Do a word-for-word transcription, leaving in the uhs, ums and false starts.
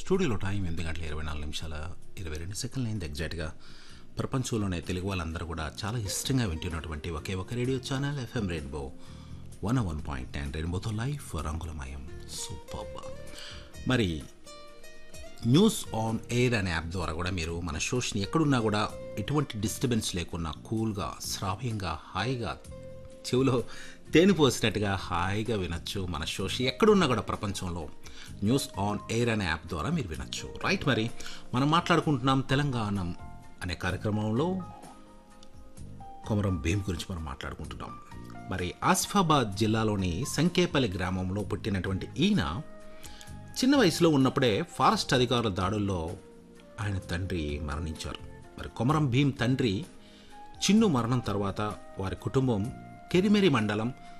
స్టూడియోలో టైం ఎనిమిది గంటల ఇరవై నాలుగు నిమిషాల ఇరవై రెండు సెకండ్లు అయింది ఎగ్జాక్ట్గా. ప్రపంచంలోనే తెలుగు వాళ్ళందరూ కూడా చాలా ఇష్టంగా వింటున్నటువంటి ఒకే ఒక radio channel FM rainbow one one point nine రెయిన్బోతో లైఫ్ రంగులమయం. సూపర్. మరి న్యూస్ ఆన్ ఎయిర్ అనే యాప్ ద్వారా కూడా మీరు మన షోస్ని ఎక్కడున్నా కూడా ఎటువంటి డిస్టర్బెన్స్ లేకుండా కూల్గా శ్రావ్యంగా హాయిగా చెవిలో తేనె పోసినట్టుగా హాయిగా వినొచ్చు. మన షోస్ ఎక్కడున్నా కూడా ప్రపంచంలో న్యూస్ ఆన్ ఎయిర్ అనే యాప్ ద్వారా మీరు వినొచ్చు. రైట్, మరి మనం మాట్లాడుకుంటున్నాం తెలంగాణ అనే కార్యక్రమంలో కొమరం భీం గురించి మనం మాట్లాడుకుంటున్నాం. మరి ఆసిఫాబాద్ జిల్లాలోని సంకేపల్లి గ్రామంలో పుట్టినటువంటి ఈయన చిన్న వయసులో ఉన్నప్పుడే ఫారెస్ట్ అధికారుల దాడుల్లో ఆయన తండ్రి మరణించారు. మరి కొమరం భీం తండ్రి చిన్ను మరణం తర్వాత వారి కుటుంబం కెరిమెరి మండలం